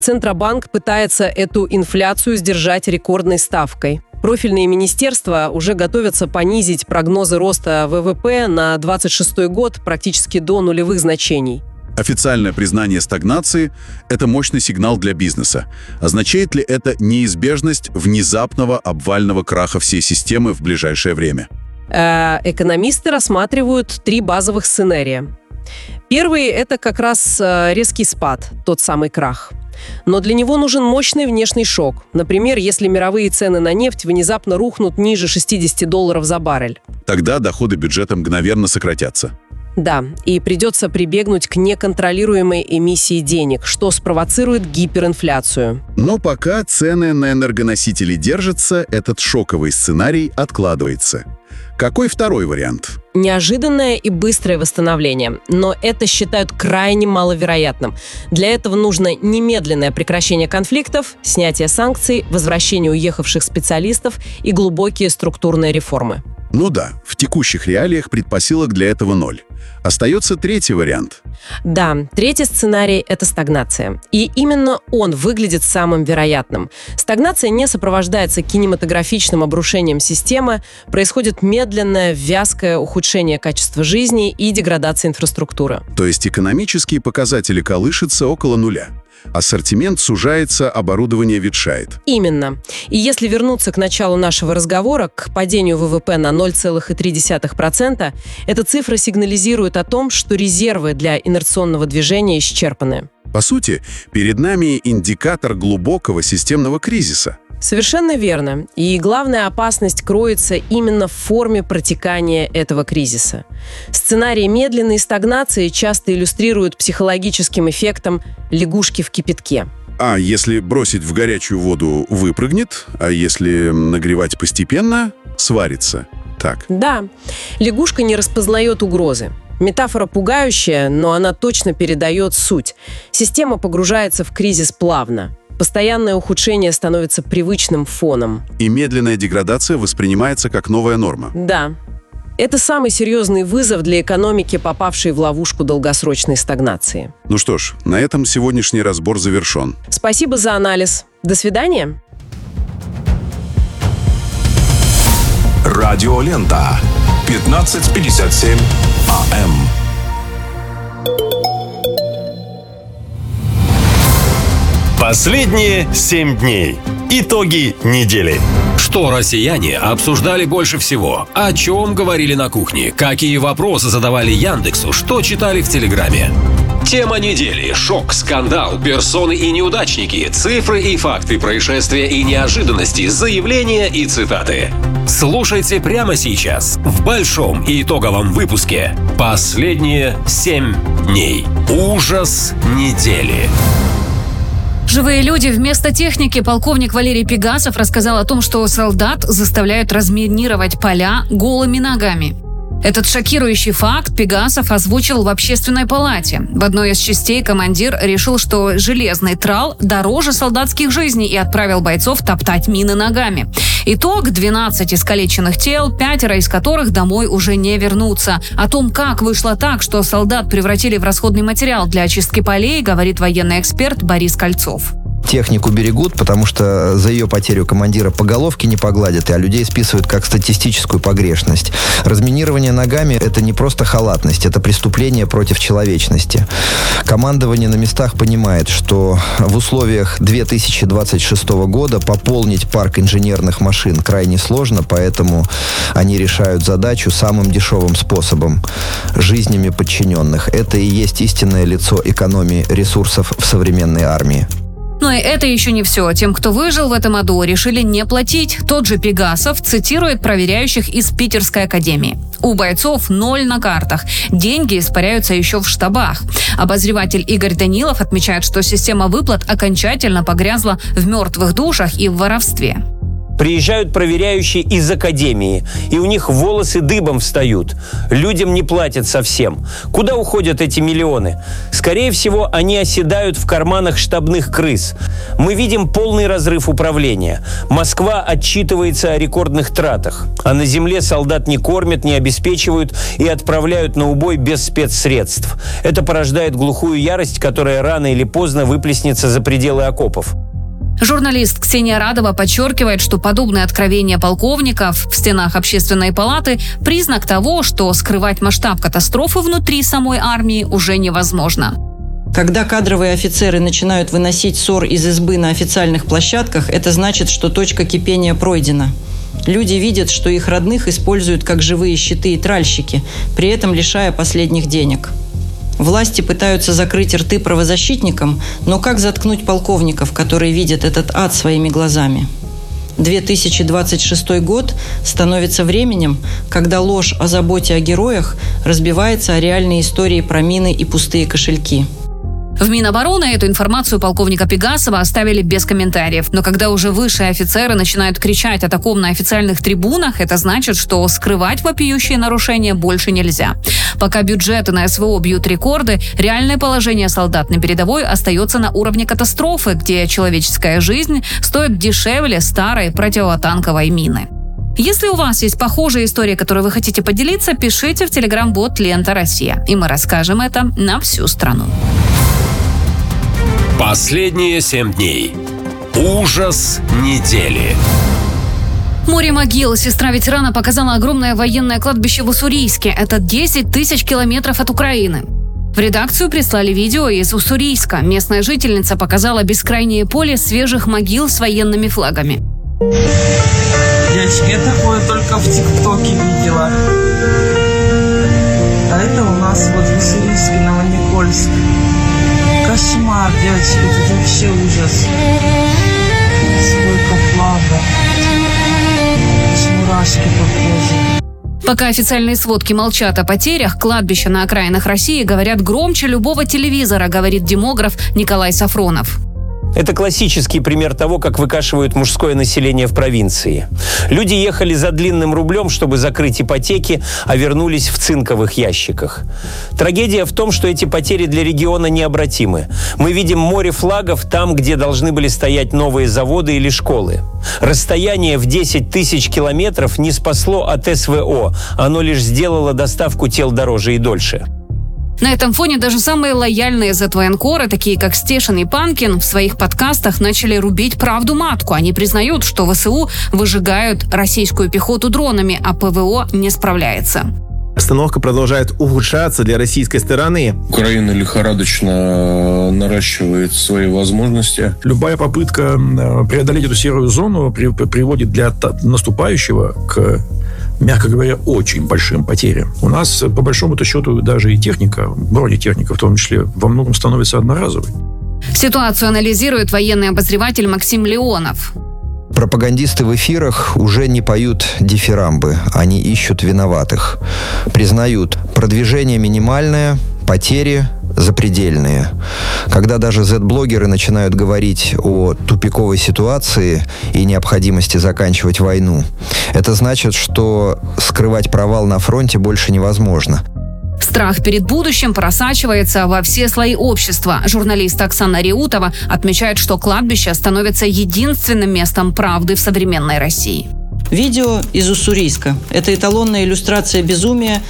Центробанк пытается эту инфляцию сдержать рекордной ставкой. Профильные министерства уже готовятся понизить прогнозы роста ВВП на 2026 год практически до нулевых значений. Официальное признание стагнации – это мощный сигнал для бизнеса. Означает ли это неизбежность внезапного обвального краха всей системы в ближайшее время? Экономисты рассматривают 3 базовых сценария. Первый – это как раз резкий спад, тот самый крах. Но для него нужен мощный внешний шок. Например, если мировые цены на нефть внезапно рухнут ниже $60 за баррель. Тогда доходы бюджета мгновенно сократятся. Да, и придется прибегнуть к неконтролируемой эмиссии денег, что спровоцирует гиперинфляцию. Но пока цены на энергоносители держатся, этот шоковый сценарий откладывается. Какой второй вариант? Неожиданное и быстрое восстановление, но это считают крайне маловероятным. Для этого нужно немедленное прекращение конфликтов, снятие санкций, возвращение уехавших специалистов и глубокие структурные реформы. Ну да, в текущих реалиях предпосылок для этого 0. Остается третий вариант. Да, третий сценарий – это стагнация. И именно он выглядит самым вероятным. Стагнация не сопровождается кинематографичным обрушением системы, происходит медленное, вязкое ухудшение качества жизни и деградация инфраструктуры. То есть экономические показатели колышутся около нуля. Ассортимент сужается, оборудование ветшает. Именно. И если вернуться к началу нашего разговора, к падению ВВП на 0,3%, эта цифра сигнализирует о том, что резервы для инерционного движения исчерпаны. По сути, перед нами индикатор глубокого системного кризиса. Совершенно верно. И главная опасность кроется именно в форме протекания этого кризиса. Сценарии медленной стагнации часто иллюстрируют психологическим эффектом лягушки в кипятке. А если бросить в горячую воду, выпрыгнет, а если нагревать постепенно, сварится. Так. Да, лягушка не распознает угрозы. Метафора пугающая, но она точно передает суть. Система погружается в кризис плавно. Постоянное ухудшение становится привычным фоном. И медленная деградация воспринимается как новая норма. Да. Это самый серьезный вызов для экономики, попавшей в ловушку долгосрочной стагнации. Ну что ж, на этом сегодняшний разбор завершен. Спасибо за анализ. До свидания. Радиолента. 15:57 АМ. Последние 7 дней. Итоги недели. Что россияне обсуждали больше всего? О чем говорили на кухне? Какие вопросы задавали Яндексу? Что читали в Телеграме? Тема недели. Шок, скандал, персоны и неудачники, цифры и факты происшествия и неожиданности, заявления и цитаты. Слушайте прямо сейчас в большом и итоговом выпуске «Последние 7 дней. Ужас недели». Живые люди вместо техники. Полковник Валерий Пегасов рассказал о том, что солдат заставляют разминировать поля голыми ногами. Этот шокирующий факт Пегасов озвучил в Общественной палате. В одной из частей командир решил, что железный трал дороже солдатских жизней и отправил бойцов топтать мины ногами. Итог – 12 искалеченных тел, 5 из которых домой уже не вернутся. О том, как вышло так, что солдат превратили в расходный материал для очистки полей, говорит военный эксперт Борис Кольцов. Технику берегут, потому что за ее потерю командира по головке не погладят, а людей списывают как статистическую погрешность. Разминирование ногами – это не просто халатность, это преступление против человечности. Командование на местах понимает, что в условиях 2026 года пополнить парк инженерных машин крайне сложно, поэтому они решают задачу самым дешевым способом – жизнями подчиненных. Это и есть истинное лицо экономии ресурсов в современной армии. Но и это еще не все. Тем, кто выжил в этом аду, решили не платить. Тот же Пегасов цитирует проверяющих из Питерской академии. У бойцов 0 на картах. Деньги испаряются еще в штабах. Обозреватель Игорь Данилов отмечает, что система выплат окончательно погрязла в мертвых душах и в воровстве. Приезжают проверяющие из академии, и у них волосы дыбом встают. Людям не платят совсем. Куда уходят эти миллионы? Скорее всего, они оседают в карманах штабных крыс. Мы видим полный разрыв управления. Москва отчитывается о рекордных тратах. А на земле солдат не кормят, не обеспечивают и отправляют на убой без спецсредств. Это порождает глухую ярость, которая рано или поздно выплеснется за пределы окопов. Журналист Ксения Радова подчеркивает, что подобные откровения полковников в стенах Общественной палаты – признак того, что скрывать масштаб катастрофы внутри самой армии уже невозможно. Когда кадровые офицеры начинают выносить ссор из избы на официальных площадках, это значит, что точка кипения пройдена. Люди видят, что их родных используют как живые щиты и тральщики, при этом лишая последних денег. Власти пытаются закрыть рты правозащитникам, но как заткнуть полковников, которые видят этот ад своими глазами? 2026 год становится временем, когда ложь о заботе о героях разбивается о реальные истории про мины и пустые кошельки. В Минобороны эту информацию полковника Пегасова оставили без комментариев. Но когда уже высшие офицеры начинают кричать о таком на официальных трибунах, это значит, что скрывать вопиющие нарушения больше нельзя. Пока бюджеты на СВО бьют рекорды, реальное положение солдат на передовой остается на уровне катастрофы, где человеческая жизнь стоит дешевле старой противотанковой мины. Если у вас есть похожие истории, которые вы хотите поделиться, пишите в телеграм-бот «Лента Россия», и мы расскажем это на всю страну. Последние 7 дней. Ужас недели. Море могил. Сестра ветерана показала огромное военное кладбище в Уссурийске. Это 10 тысяч километров от Украины. В редакцию прислали видео из Уссурийска. Местная жительница показала бескрайнее поле свежих могил с военными флагами. Девочки, я такое только в ТикТоке видела. А это у нас вот в Уссурийске, Новоникольск. Кошмар, девочки, тут вообще ужас. Сколько флагов. Мурашки по коже. Пока официальные сводки молчат о потерях, кладбища на окраинах России говорят громче любого телевизора, говорит демограф Николай Сафронов. Это классический пример того, как выкашивают мужское население в провинции. Люди ехали за длинным рублем, чтобы закрыть ипотеки, а вернулись в цинковых ящиках. Трагедия в том, что эти потери для региона необратимы. Мы видим море флагов там, где должны были стоять новые заводы или школы. Расстояние в 10 тысяч километров не спасло от СВО, оно лишь сделало доставку тел дороже и дольше. На этом фоне даже самые лояльные зет-военкоры, такие как Стешин и Панкин, в своих подкастах начали рубить правду матку. Они признают, что ВСУ выжигают российскую пехоту дронами, а ПВО не справляется. Обстановка продолжает ухудшаться для российской стороны. Украина лихорадочно наращивает свои возможности. Любая попытка преодолеть эту серую зону приводит для наступающего к, мягко говоря, очень большим потерям. У нас, по большому-то счету, даже и техника, бронетехника в том числе, во многом становится одноразовой. Ситуацию анализирует военный обозреватель Максим Леонов. Пропагандисты в эфирах уже не поют дифирамбы, они ищут виноватых. Признают, продвижение минимальное, потери запредельные. Когда даже зет-блогеры начинают говорить о тупиковой ситуации и необходимости заканчивать войну, это значит, что скрывать провал на фронте больше невозможно. Страх перед будущим просачивается во все слои общества. Журналист Оксана Реутова отмечает, что кладбище становится единственным местом правды в современной России. Видео из Уссурийска. Это эталонная иллюстрация безумия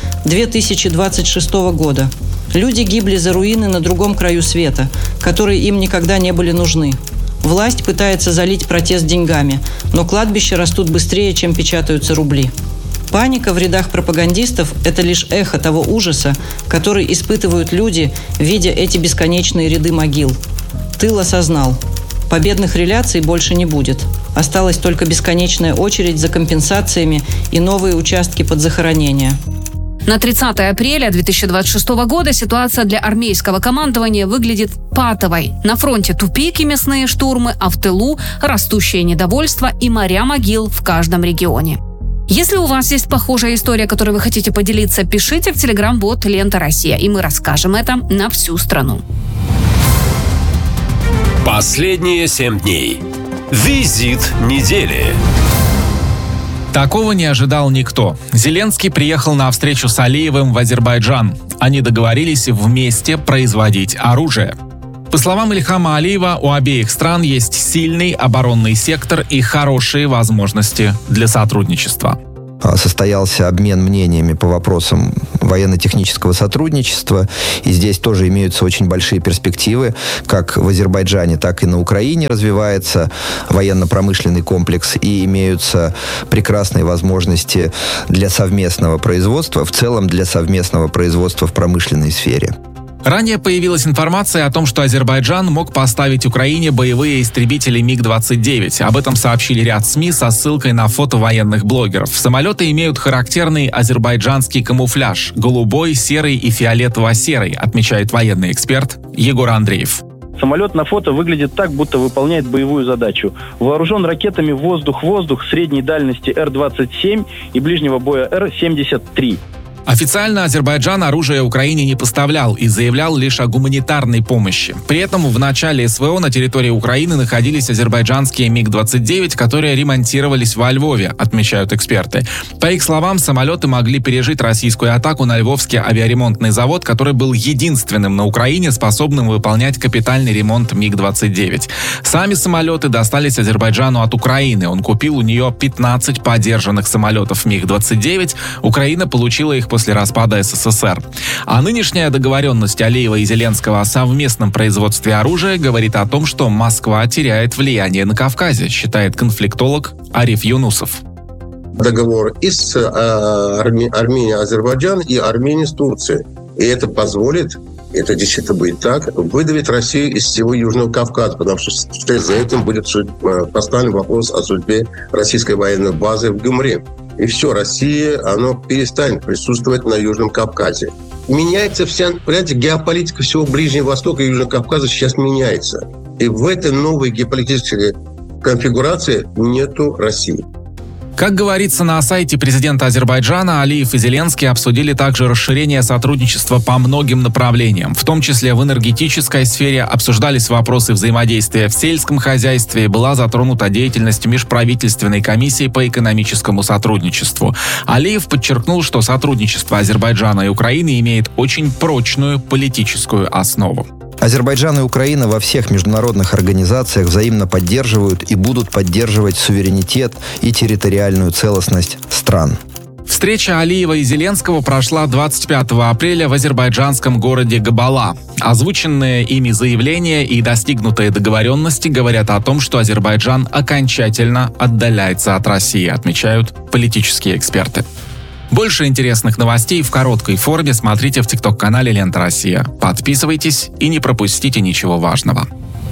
2026 года. Люди гибли за руины на другом краю света, которые им никогда не были нужны. Власть пытается залить протест деньгами, но кладбища растут быстрее, чем печатаются рубли. Паника в рядах пропагандистов – это лишь эхо того ужаса, который испытывают люди, видя эти бесконечные ряды могил. Тыл осознал. Победных реляций больше не будет. Осталась только бесконечная очередь за компенсациями и новые участки под захоронения. На 30 апреля 2026 года ситуация для армейского командования выглядит патовой. На фронте тупик и мясные штурмы, а в тылу растущее недовольство и моря могил в каждом регионе. Если у вас есть похожая история, которой вы хотите поделиться, пишите в телеграм-бот «Лента Россия», и мы расскажем это на всю страну. Последние 7 дней. Визит недели. Такого не ожидал никто. Зеленский приехал на встречу с Алиевым в Азербайджан. Они договорились вместе производить оружие. По словам Ильхама Алиева, у обеих стран есть сильный оборонный сектор и хорошие возможности для сотрудничества. Состоялся обмен мнениями по вопросам военно-технического сотрудничества. И здесь тоже имеются очень большие перспективы. Как в Азербайджане, так и на Украине развивается военно-промышленный комплекс. И имеются прекрасные возможности для совместного производства, в целом для совместного производства в промышленной сфере. Ранее появилась информация о том, что Азербайджан мог поставить Украине боевые истребители МиГ-29. Об этом сообщили ряд СМИ со ссылкой на фото военных блогеров. Самолеты имеют характерный азербайджанский камуфляж – голубой, серый и фиолетово-серый, отмечает военный эксперт Егор Андреев. Самолет на фото выглядит так, будто выполняет боевую задачу. Вооружен ракетами воздух-воздух средней дальности Р-27 и ближнего боя Р-73. Официально Азербайджан оружие Украине не поставлял и заявлял лишь о гуманитарной помощи. При этом в начале СВО на территории Украины находились азербайджанские МиГ-29, которые ремонтировались во Львове, отмечают эксперты. По их словам, самолеты могли пережить российскую атаку на Львовский авиаремонтный завод, который был единственным на Украине, способным выполнять капитальный ремонт МиГ-29. Сами самолеты достались Азербайджану от Украины. Он купил у нее 15 подержанных самолетов МиГ-29. Украина получила их после распада СССР. А нынешняя договоренность Алиева и Зеленского о совместном производстве оружия говорит о том, что Москва теряет влияние на Кавказе, считает конфликтолог Ариф Юнусов. Договор и с Арменией, Азербайджан и Арменией с Турцией. И это позволит, это действительно будет так, выдавить Россию из всего Южного Кавказа, потому что вслед за этим будет поставлен вопрос о судьбе российской военной базы в Гюмри. И все, Россия, она перестанет присутствовать на Южном Кавказе. Меняется вся, понимаете, геополитика всего Ближнего Востока и Южного Кавказа сейчас меняется. И в этой новой геополитической конфигурации нету России. Как говорится на сайте президента Азербайджана, Алиев и Зеленский обсудили также расширение сотрудничества по многим направлениям. В том числе в энергетической сфере обсуждались вопросы взаимодействия в сельском хозяйстве, была затронута деятельность межправительственной комиссии по экономическому сотрудничеству. Алиев подчеркнул, что сотрудничество Азербайджана и Украины имеет очень прочную политическую основу. Азербайджан и Украина во всех международных организациях взаимно поддерживают и будут поддерживать суверенитет и территориальную целостность стран. Встреча Алиева и Зеленского прошла 25 апреля в азербайджанском городе Габала. Озвученные ими заявления и достигнутые договоренности говорят о том, что Азербайджан окончательно отдаляется от России, отмечают политические эксперты. Больше интересных новостей в короткой форме смотрите в ТикТок-канале «Лента Россия». Подписывайтесь и не пропустите ничего важного.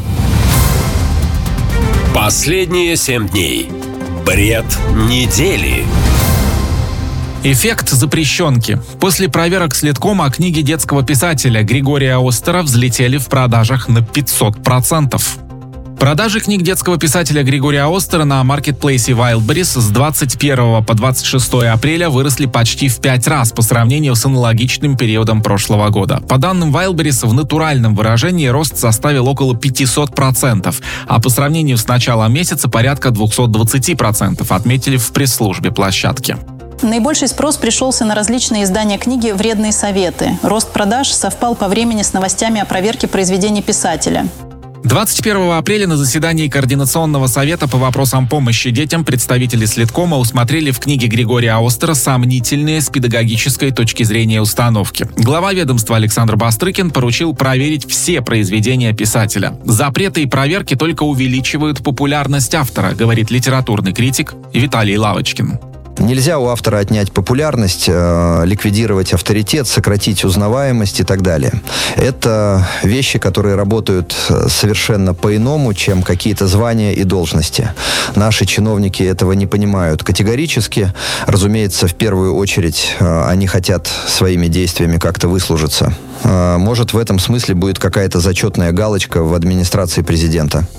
Последние 7 дней. Бред недели. Эффект запрещенки. После проверок Следкома книги детского писателя Григория Остера взлетели в продажах на 500%. Продажи книг детского писателя Григория Остера на маркетплейсе Wildberries с 21 по 26 апреля выросли почти в 5 раз по сравнению с аналогичным периодом прошлого года. По данным Wildberries, в натуральном выражении рост составил около 500%, а по сравнению с началом месяца порядка 220%, отметили в пресс-службе площадки. Наибольший спрос пришелся на различные издания книги «Вредные советы». Рост продаж совпал по времени с новостями о проверке произведений писателя. 21 апреля на заседании Координационного совета по вопросам помощи детям представители Следкома усмотрели в книге Григория Остера сомнительные с педагогической точки зрения установки. Глава ведомства Александр Бастрыкин поручил проверить все произведения писателя. Запреты и проверки только увеличивают популярность автора, говорит литературный критик Виталий Лавочкин. Нельзя у автора отнять популярность, ликвидировать авторитет, сократить узнаваемость и так далее. Это вещи, которые работают совершенно по-иному, чем какие-то звания и должности. Наши чиновники этого не понимают категорически. Разумеется, в первую очередь они хотят своими действиями как-то выслужиться. Может, в этом смысле будет какая-то зачетная галочка в администрации президента.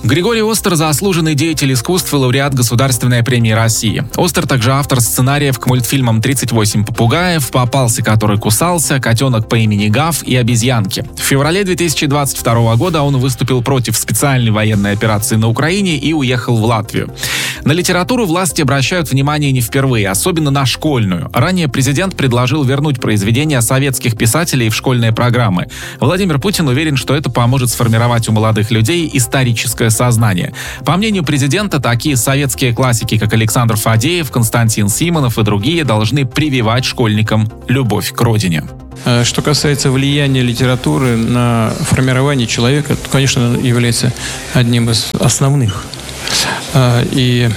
Григорий Остер – заслуженный деятель искусств и лауреат Государственной премии России. Остер также автор сценариев к мультфильмам «38 попугаев», «Попался, который кусался», «Котенок по имени Гав» и «Обезьянки». В феврале 2022 года он выступил против специальной военной операции на Украине и уехал в Латвию. На литературу власти обращают внимание не впервые, особенно на школьную. Ранее президент предложил вернуть произведения советских писателей в школьные программы. Владимир Путин уверен, что это поможет сформировать у молодых людей историческое сознание. По мнению президента, такие советские классики, как Александр Фадеев, Константин Симонов и другие, должны прививать школьникам любовь к родине. Что касается влияния литературы на формирование человека, это, конечно, является одним из основных. И,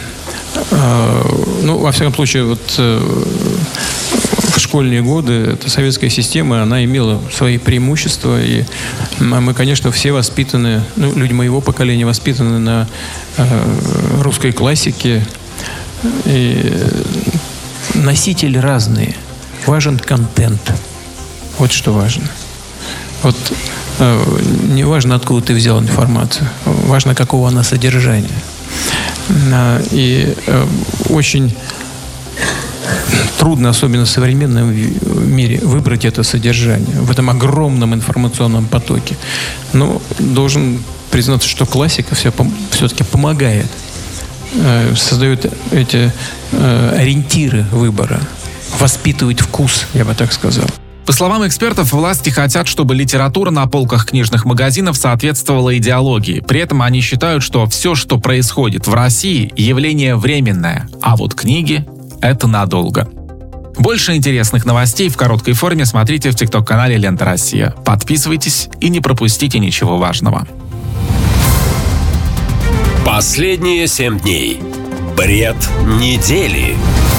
во всяком случае, в школьные годы эта советская система, она имела свои преимущества. И мы, конечно, все воспитаны, люди моего поколения воспитаны на русской классике. И носители разные. Важен контент. Вот что важно. Не важно, откуда ты взял информацию. Важно, какого она содержания. И очень трудно, особенно в современном мире, выбрать это содержание в этом огромном информационном потоке. Но должен признаться, что классика все-таки помогает, создает эти ориентиры выбора, воспитывает вкус, я бы так сказал. По словам экспертов, власти хотят, чтобы литература на полках книжных магазинов соответствовала идеологии. При этом они считают, что все, что происходит в России, явление временное, а вот книги — это надолго. Больше интересных новостей в короткой форме смотрите в ТикТок-канале «Лента Россия». Подписывайтесь и не пропустите ничего важного. Последние 7 дней. Бред недели.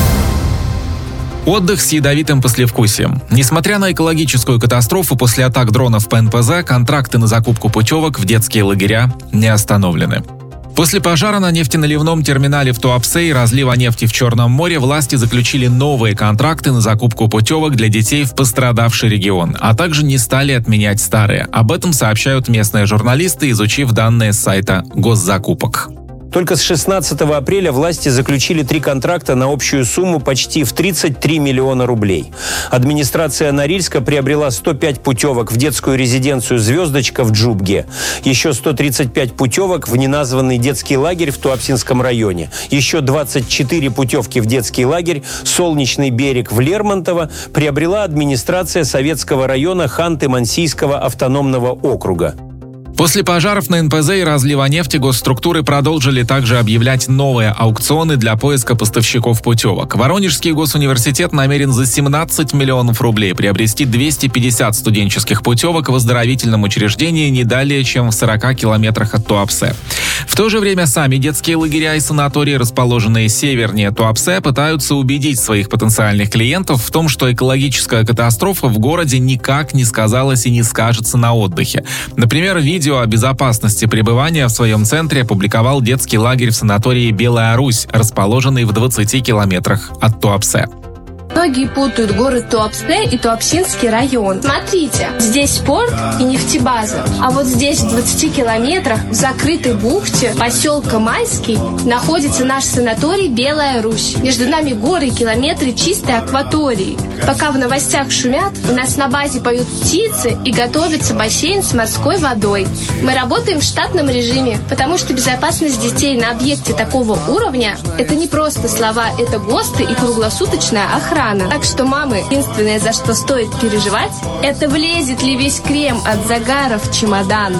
Отдых с ядовитым послевкусием. Несмотря на экологическую катастрофу после атак дронов по НПЗ, контракты на закупку путевок в детские лагеря не остановлены. После пожара на нефтеналивном терминале в Туапсе и разлива нефти в Черном море власти заключили новые контракты на закупку путевок для детей в пострадавший регион, а также не стали отменять старые. Об этом сообщают местные журналисты, изучив данные с сайта госзакупок. Только с 16 апреля власти заключили 3 контракта на общую сумму почти в 33 миллиона рублей. Администрация Норильска приобрела 105 путевок в детскую резиденцию «Звездочка» в Джубге, еще 135 путевок в неназванный детский лагерь в Туапсинском районе, еще 24 путевки в детский лагерь «Солнечный берег» в Лермонтово приобрела администрация Советского района Ханты-Мансийского автономного округа. После пожаров на НПЗ и разлива нефти госструктуры продолжили также объявлять новые аукционы для поиска поставщиков путевок. Воронежский госуниверситет намерен за 17 миллионов рублей приобрести 250 студенческих путевок в оздоровительном учреждении не далее, чем в 40 километрах от Туапсе. В то же время сами детские лагеря и санатории, расположенные севернее Туапсе, пытаются убедить своих потенциальных клиентов в том, что экологическая катастрофа в городе никак не сказалась и не скажется на отдыхе. Например, видео о безопасности пребывания в своем центре опубликовал детский лагерь в санатории «Белая Русь», расположенный в 20 километрах от Туапсе. Многие путают город Туапсе и Туапсинский район. Смотрите, здесь порт и нефтебаза. А вот здесь, в 20 километрах, в закрытой бухте поселка Майский, находится наш санаторий «Белая Русь». Между нами горы и километры чистой акватории. Пока в новостях шумят, у нас на базе поют птицы и готовится бассейн с морской водой. Мы работаем в штатном режиме, потому что безопасность детей на объекте такого уровня – это не просто слова, это ГОСТы и круглосуточная охрана. Так что, мамы, единственное, за что стоит переживать, это влезет ли весь крем от загара в чемодан.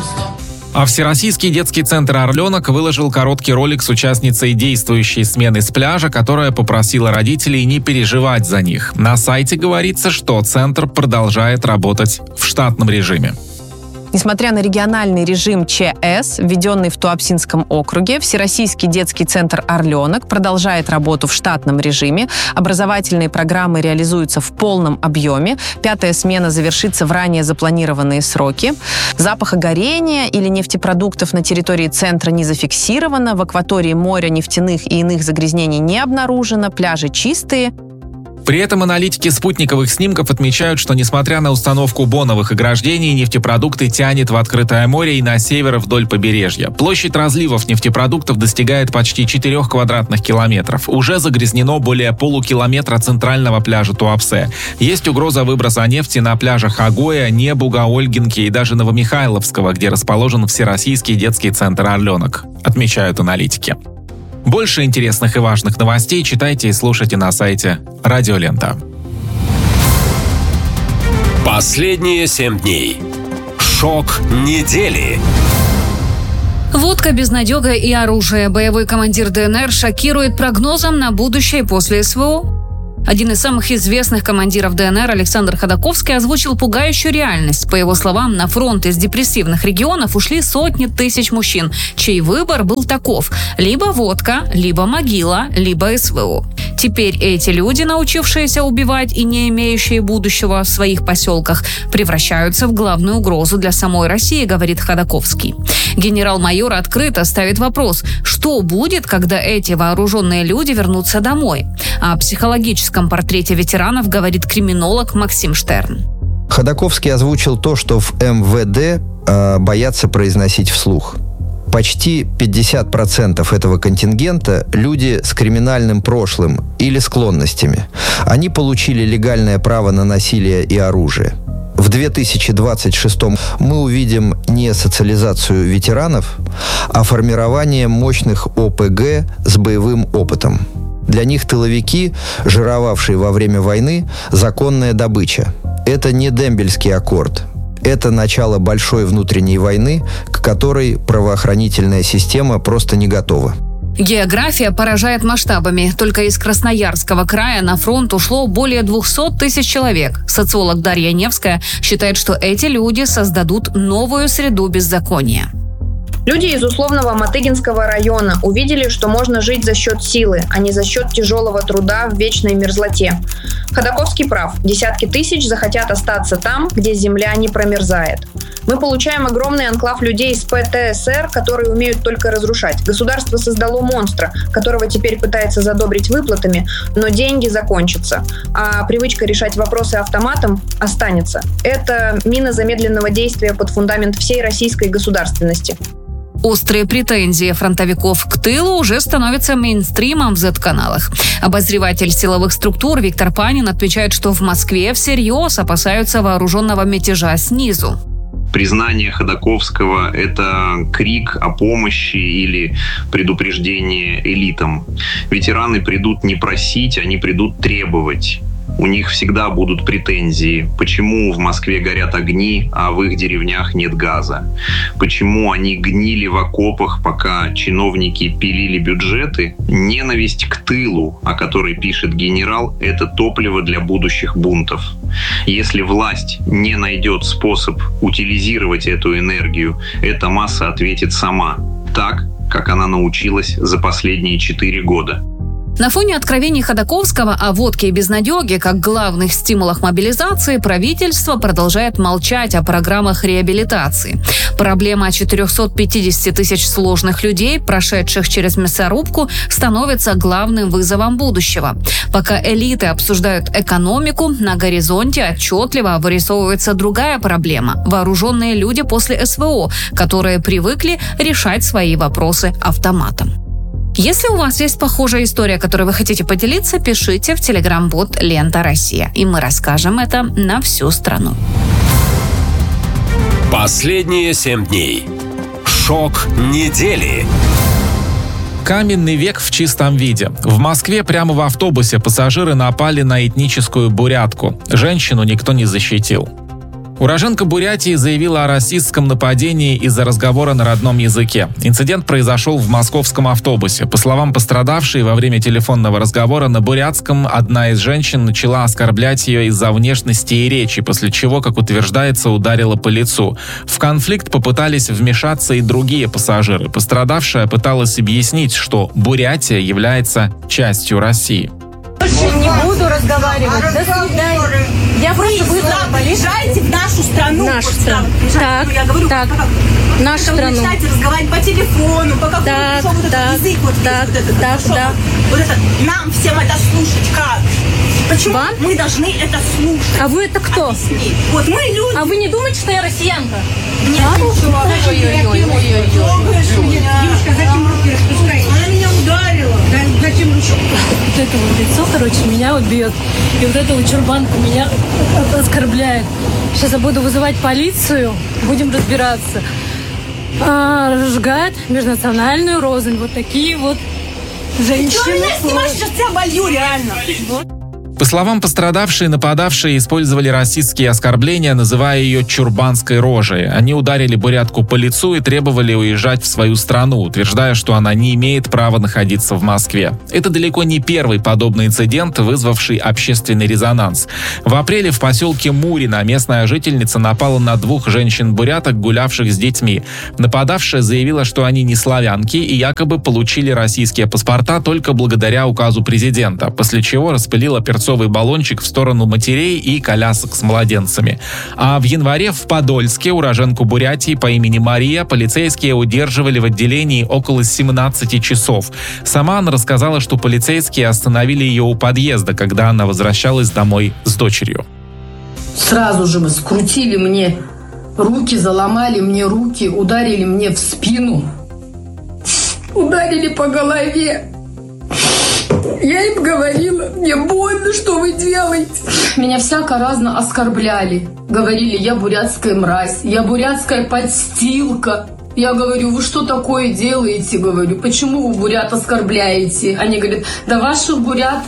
А Всероссийский детский центр «Орленок» выложил короткий ролик с участницей действующей смены с пляжа, которая попросила родителей не переживать за них. На сайте говорится, что центр продолжает работать в штатном режиме. Несмотря на региональный режим ЧС, введенный в Туапсинском округе, Всероссийский детский центр «Орленок» продолжает работу в штатном режиме. Образовательные программы реализуются в полном объеме. 5-я смена завершится в ранее запланированные сроки. Запаха горения или нефтепродуктов на территории центра не зафиксировано. В акватории моря нефтяных и иных загрязнений не обнаружено. Пляжи чистые. При этом аналитики спутниковых снимков отмечают, что несмотря на установку боновых ограждений, нефтепродукты тянет в открытое море и на север вдоль побережья. Площадь разливов нефтепродуктов достигает почти 4 квадратных километров. Уже загрязнено более полукилометра центрального пляжа Туапсе. Есть угроза выброса нефти на пляжах Агоя, Небуга, Ольгинки и даже Новомихайловского, где расположен Всероссийский детский центр «Орленок», отмечают аналитики. Больше интересных и важных новостей читайте и слушайте на сайте Радио Лента. Последние 7 дней. Шок недели. Водка, безнадега и оружие. Боевой командир ДНР шокирует прогнозом на будущее после СВО. Один из самых известных командиров ДНР Александр Ходаковский озвучил пугающую реальность. По его словам, на фронт из депрессивных регионов ушли сотни тысяч мужчин, чей выбор был таков: либо водка, либо могила, либо СВО. Теперь эти люди, научившиеся убивать и не имеющие будущего в своих поселках, превращаются в главную угрозу для самой России, говорит Ходаковский. Генерал-майор открыто ставит вопрос, что будет, когда эти вооруженные люди вернутся домой. О психологическом портрете ветеранов говорит криминолог Максим Штерн. Ходаковский озвучил то, что в МВД боятся произносить вслух. Почти 50% этого контингента – люди с криминальным прошлым или склонностями. Они получили легальное право на насилие и оружие. В 2026 мы увидим не социализацию ветеранов, а формирование мощных ОПГ с боевым опытом. Для них тыловики, жировавшие во время войны, законная добыча. Это не дембельский аккорд. Это начало большой внутренней войны, к которой правоохранительная система просто не готова. География поражает масштабами. Только из Красноярского края на фронт ушло более 200 тысяч человек. Социолог Дарья Невская считает, что эти люди создадут новую среду беззакония. Люди из условного Матыгинского района увидели, что можно жить за счет силы, а не за счет тяжелого труда в вечной мерзлоте. Ходаковский прав. Десятки тысяч захотят остаться там, где земля не промерзает. Мы получаем огромный анклав людей из ПТСР, которые умеют только разрушать. Государство создало монстра, которого теперь пытается задобрить выплатами, но деньги закончатся. А привычка решать вопросы автоматом останется. Это мина замедленного действия под фундамент всей российской государственности. Острые претензии фронтовиков к тылу уже становятся мейнстримом в Z-каналах. Обозреватель силовых структур Виктор Панин отмечает, что в Москве всерьез опасаются вооруженного мятежа снизу. Признание Ходаковского – это крик о помощи или предупреждение элитам. Ветераны придут не просить, они придут требовать. У них всегда будут претензии. Почему в Москве горят огни, а в их деревнях нет газа? Почему они гнили в окопах, пока чиновники пилили бюджеты? Ненависть к тылу, о которой пишет генерал, это топливо для будущих бунтов. Если власть не найдет способ утилизировать эту энергию, эта масса ответит сама, так, как она научилась за последние 4 года. На фоне откровений Ходаковского о водке и безнадеге как главных стимулах мобилизации правительство продолжает молчать о программах реабилитации. Проблема 450 тысяч сложных людей, прошедших через мясорубку, становится главным вызовом будущего. Пока элиты обсуждают экономику, на горизонте отчетливо вырисовывается другая проблема – вооруженные люди после СВО, которые привыкли решать свои вопросы автоматом. Если у вас есть похожая история, которой вы хотите поделиться, пишите в телеграм-бот «Лента Россия», и мы расскажем это на всю страну. Последние 7 дней. Шок недели. Каменный век в чистом виде. В Москве прямо в автобусе пассажиры напали на этническую бурятку. Женщину никто не защитил. Уроженка Бурятии заявила о расистском нападении из-за разговора на родном языке. Инцидент произошел в московском автобусе. По словам пострадавшей, во время телефонного разговора на бурятском одна из женщин начала оскорблять ее из-за внешности и речи, после чего, как утверждается, ударила по лицу. В конфликт попытались вмешаться и другие пассажиры. Пострадавшая пыталась объяснить, что Бурятия является частью России. Больше не буду разговаривать. До свидания. Я просто вызвала полицию. Приезжайте в нашу страну. Нашу страну. Так, я говорю, так. Нашу страну. Вы начинаете разговаривать по телефону, по какому-то язык вот так, вот этот, так, хорошо? да. Вот это, нам всем это слушать как? Почему Вам? мы должны это слушать? А вы это кто? Объясни. Вот мы люди. А вы не думаете, что я россиянка? Нет, девушка, зачем руки распускаете? Она меня ударила. Зачем руки? Вот это вот лицо, короче, меня вот бьет. И вот эта вот чурбанка меня оскорбляет. Сейчас я буду вызывать полицию, будем разбираться. Разжигает межнациональную рознь. Вот такие вот женщины. Ты меня снимаешь, сейчас тебя болью, реально. По словам пострадавшей, нападавшие использовали расистские оскорбления, называя ее чурбанской рожей. Они ударили бурятку по лицу и требовали уезжать в свою страну, утверждая, что она не имеет права находиться в Москве. Это далеко не первый подобный инцидент, вызвавший общественный резонанс. В апреле в поселке Мурино местная жительница напала на 2 женщин-буряток, гулявших с детьми. Нападавшая заявила, что они не славянки и якобы получили российские паспорта только благодаря указу президента, после чего распылила перцовый баллончик в сторону матерей и колясок с младенцами. А в январе в Подольске уроженку Бурятии по имени Мария полицейские удерживали в отделении около 17 часов. Сама она рассказала, что полицейские остановили ее у подъезда, когда она возвращалась домой с дочерью. Сразу же мы скрутили мне руки, заломали мне руки, ударили мне в спину, ударили по голове. Я им говорила, мне больно, что вы делаете. Меня всяко-разно оскорбляли. Говорили, я бурятская мразь, я бурятская подстилка. Я говорю, вы что такое делаете? Говорю, почему вы бурят оскорбляете? Они говорят, да ваших бурят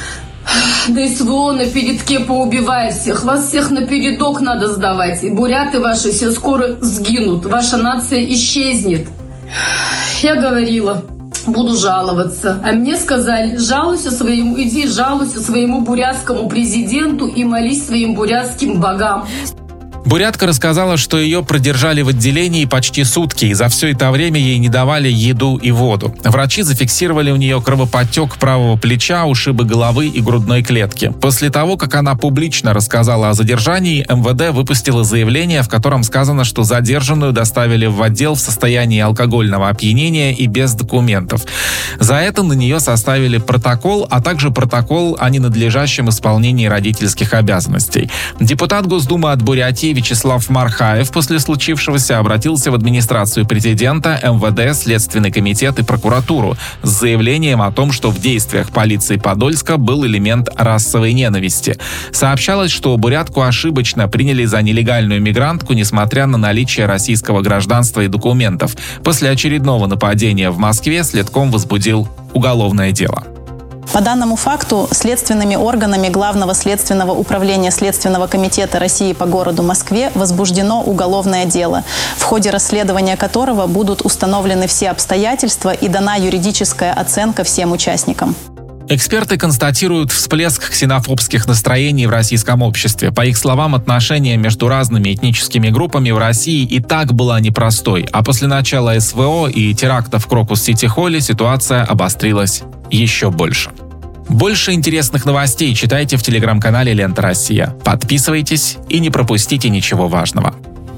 до СВО на передке поубивает всех. Вас всех на передок надо сдавать. И буряты ваши все скоро сгинут. Ваша нация исчезнет. Я говорила, буду жаловаться. А мне сказали, иди жалуйся своему бурятскому президенту и молись своим бурятским богам. Бурятка рассказала, что ее продержали в отделении почти сутки, и за все это время ей не давали еду и воду. Врачи зафиксировали у нее кровоподтек правого плеча, ушибы головы и грудной клетки. После того, как она публично рассказала о задержании, МВД выпустило заявление, в котором сказано, что задержанную доставили в отдел в состоянии алкогольного опьянения и без документов. За это на нее составили протокол, а также протокол о ненадлежащем исполнении родительских обязанностей. Депутат Госдумы от Бурятии Вячеслав Мархаев после случившегося обратился в администрацию президента, МВД, Следственный комитет и прокуратуру с заявлением о том, что в действиях полиции Подольска был элемент расовой ненависти. Сообщалось, что бурятку ошибочно приняли за нелегальную мигрантку, несмотря на наличие российского гражданства и документов. После очередного нападения в Москве следком возбудил уголовное дело. По данному факту следственными органами Главного следственного управления Следственного комитета России по городу Москве возбуждено уголовное дело, в ходе расследования которого будут установлены все обстоятельства и дана юридическая оценка всем участникам. Эксперты констатируют всплеск ксенофобских настроений в российском обществе. По их словам, отношения между разными этническими группами в России и так была непростой, а после начала СВО и терактов в Крокус-Сити-Холле ситуация обострилась еще больше. Больше интересных новостей читайте в телеграм-канале «Лента Россия». Подписывайтесь и не пропустите ничего важного.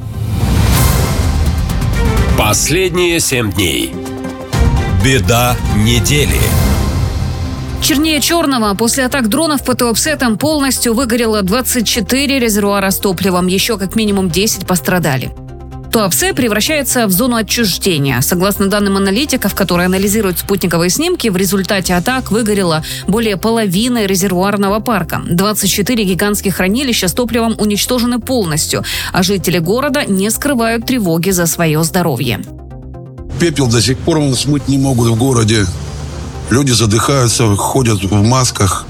Последние 7 дней. Беда недели. Чернее черного, после атак дронов по Туапсе полностью выгорело 24 резервуара с топливом, еще как минимум 10 пострадали. Туапсе превращается в зону отчуждения. Согласно данным аналитиков, которые анализируют спутниковые снимки, в результате атак выгорело более половины резервуарного парка. 24 гигантских хранилища с топливом уничтожены полностью, а жители города не скрывают тревоги за свое здоровье. Пепел до сих пор смыть не могут в городе. Люди задыхаются, ходят в масках.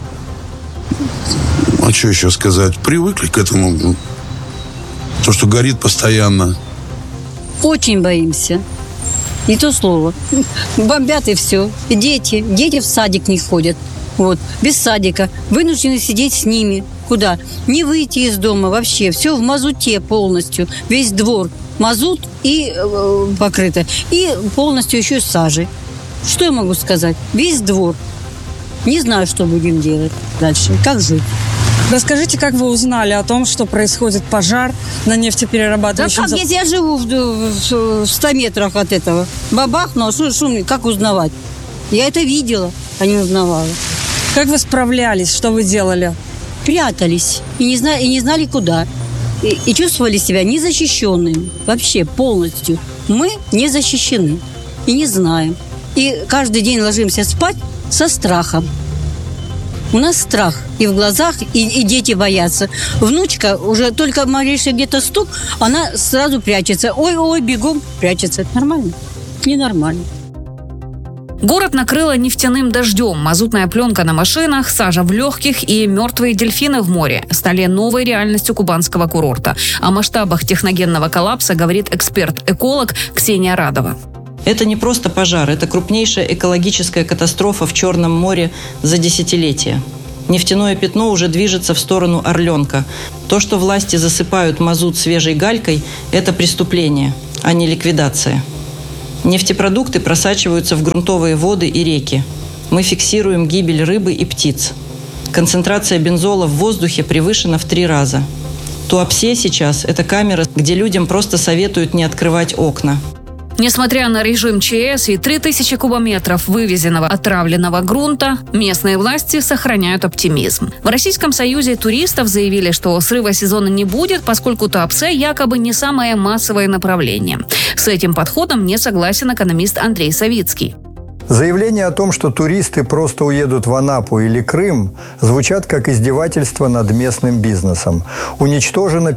А что еще сказать? Привыкли к этому. То, что горит постоянно. Очень боимся. Не то слово. Бомбят и все. И дети в садик не ходят. Вот. Без садика. Вынуждены сидеть с ними. Куда? Не выйти из дома вообще. Все в мазуте полностью. Весь двор. Мазут и покрыто. И полностью еще и сажей. Что я могу сказать? Весь двор. Не знаю, что будем делать дальше. Как жить? Расскажите, как вы узнали о том, что происходит пожар на нефтеперерабатывающем заводе? Если я живу в 100 метрах от этого. Бабахнуло, шум, как узнавать? Я это видела, а не узнавала. Как вы справлялись? Что вы делали? Прятались. И не знали, куда. И чувствовали себя незащищенными. Вообще полностью. Мы не защищены. И не знаем. И каждый день ложимся спать со страхом. У нас страх и в глазах, и дети боятся. Внучка уже только малейший где-то стук, она сразу прячется. Ой, бегом прячется. Это нормально? Ненормально. Город накрыло нефтяным дождем. Мазутная пленка на машинах, сажа в легких и мертвые дельфины в море стали новой реальностью кубанского курорта. О масштабах техногенного коллапса говорит эксперт-эколог Ксения Радова. Это не просто пожар, это крупнейшая экологическая катастрофа в Черном море за десятилетия. Нефтяное пятно уже движется в сторону Орленка. То, что власти засыпают мазут свежей галькой, это преступление, а не ликвидация. Нефтепродукты просачиваются в грунтовые воды и реки. Мы фиксируем гибель рыбы и птиц. Концентрация бензола в воздухе превышена в 3 раза. Туапсе сейчас – это камера, где людям просто советуют не открывать окна. Несмотря на режим ЧС и 3000 кубометров вывезенного отравленного грунта, местные власти сохраняют оптимизм. В Российском Союзе туристов заявили, что срыва сезона не будет, поскольку Туапсе якобы не самое массовое направление. С этим подходом не согласен экономист Андрей Савицкий. Заявления о том, что туристы просто уедут в Анапу или Крым, звучат как издевательство над местным бизнесом. Уничтожено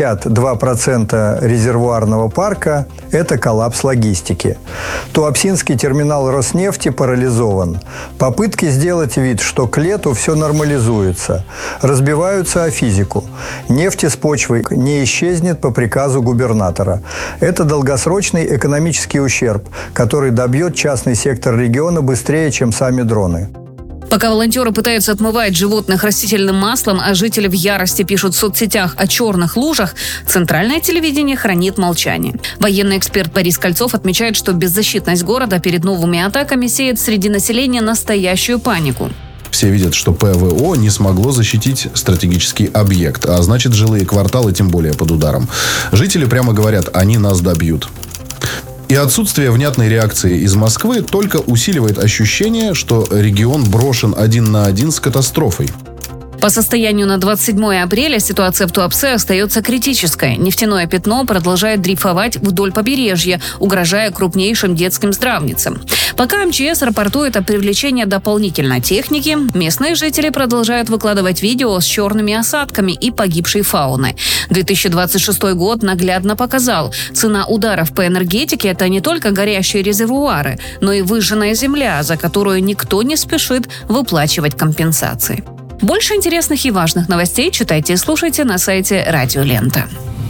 52% резервуарного парка – это коллапс логистики. Туапсинский терминал Роснефти парализован. Попытки сделать вид, что к лету все нормализуется, разбиваются о физику. Нефть из почвы не исчезнет по приказу губернатора. Это долгосрочный экономический ущерб, который добьет частный сектор региона быстрее, чем сами дроны. Пока волонтеры пытаются отмывать животных растительным маслом, а жители в ярости пишут в соцсетях о черных лужах, центральное телевидение хранит молчание. Военный эксперт Борис Кольцов отмечает, что беззащитность города перед новыми атаками сеет среди населения настоящую панику. Все видят, что ПВО не смогло защитить стратегический объект, а значит, жилые кварталы тем более под ударом. Жители прямо говорят, они нас добьют. И отсутствие внятной реакции из Москвы только усиливает ощущение, что регион брошен один на один с катастрофой. По состоянию на 27 апреля ситуация в Туапсе остается критической. Нефтяное пятно продолжает дрейфовать вдоль побережья, угрожая крупнейшим детским здравницам. Пока МЧС рапортует о привлечении дополнительной техники, местные жители продолжают выкладывать видео с черными осадками и погибшей фауной. 2026 год наглядно показал, цена ударов по энергетике – это не только горящие резервуары, но и выжженная земля, за которую никто не спешит выплачивать компенсации. Больше интересных и важных новостей читайте и слушайте на сайте Радио Лента.